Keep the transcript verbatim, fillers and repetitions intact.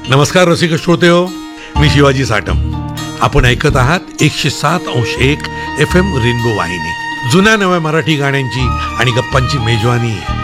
नमस्कार रसिक श्रोते हो, मी शिवाजी साटम. आपण ऐकत आहात एकशे सात अंश एक एफ एम रेनबो वाहिनी. जुन्या नव्या मराठी गाण्यांची आणि गप्पांची मेजवानी